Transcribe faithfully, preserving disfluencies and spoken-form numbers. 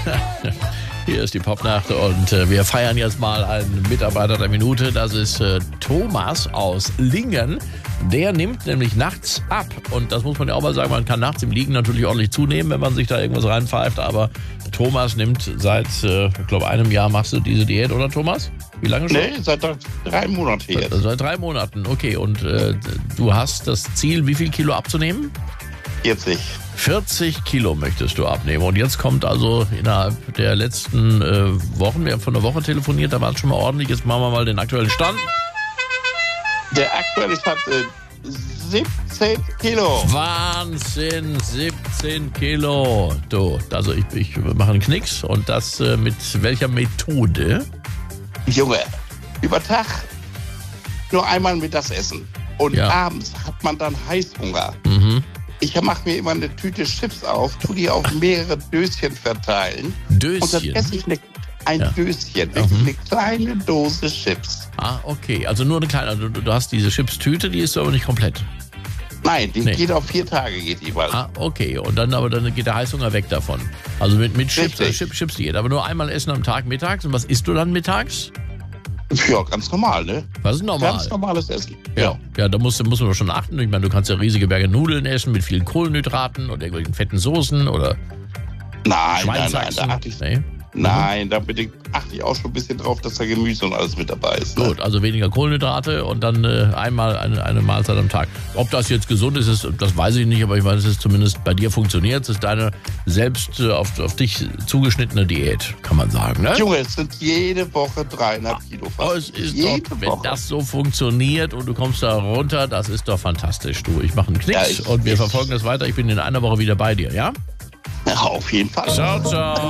Hier ist die Popnacht und äh, wir feiern jetzt mal einen Mitarbeiter der Minute. Das ist äh, Thomas aus Lingen. Der nimmt nämlich nachts ab. Und das muss man ja auch mal sagen, man kann nachts im Liegen natürlich ordentlich zunehmen, wenn man sich da irgendwas reinpfeift. Aber Thomas nimmt seit, äh, ich glaube, einem Jahr machst du diese Diät, oder Thomas? Wie lange schon? Nee, seit drei Monaten jetzt. Seit, seit drei Monaten, okay. Und äh, du hast das Ziel, wie viel Kilo abzunehmen? vierzig. vierzig Kilo möchtest du abnehmen. Und jetzt kommt also innerhalb der letzten äh, Wochen, wir haben vor einer Woche telefoniert, da war es schon mal ordentlich. Jetzt machen wir mal den aktuellen Stand. Der aktuelle Stand äh, siebzehn Kilo. Wahnsinn, siebzehn Kilo. Du, also ich, ich mache einen Knicks. Und das äh, mit welcher Methode? Junge, über Tag nur einmal Mittags essen. Und Ja. abends hat man dann Heißhunger. Mhm. Ich mache mir immer eine Tüte Chips auf, tue die auf mehrere Döschen verteilen. Döschen? Und dann esse ich eine, ein Ja. Döschen, wirklich Mhm. eine kleine Dose Chips. Ah, okay. Also nur eine kleine. Also du, du hast diese Chips-Tüte, die ist aber nicht komplett. Nein, die Nee. geht auf vier Tage, geht die bald. Ah, okay. Und dann aber dann geht der Heißhunger weg davon. Also mit, mit Chips, Richtig. äh, Chips, Chips Diät. Aber nur einmal essen am Tag mittags. Und was isst du dann mittags? Ja, ganz normal, ne? Was ist normal? Ganz normales Essen. Ja, ja, da musst, du- muss man schon achten. Ich meine, du kannst ja riesige Berge Nudeln essen mit vielen Kohlenhydraten oder irgendwelchen fetten Soßen oder Nein, nein, nein, Schweinshaxen. da achte ich, Nee? nein, da bin ich, achte ich auch schon ein bisschen drauf, dass da Gemüse und alles mit dabei ist. Ne? Gut, also weniger Kohlenhydrate und dann äh, einmal eine, eine Mahlzeit am Tag. Ob das jetzt gesund ist, ist, das weiß ich nicht, aber ich meine, es ist zumindest bei dir funktioniert. Es ist deine selbst äh, auf, auf dich zugeschnittene Diät, kann man sagen. Ne? Junge, es sind jede Woche dreieinhalb Kilo Oh, fast. es ist jede doch, wenn Woche. das so funktioniert und du kommst da runter, das ist doch fantastisch. Du, ich mache einen Knicks Ja, ich- und wir ich- verfolgen das weiter. Ich bin in einer Woche wieder bei dir, ja? Ja, auf jeden Fall. Ciao, ciao.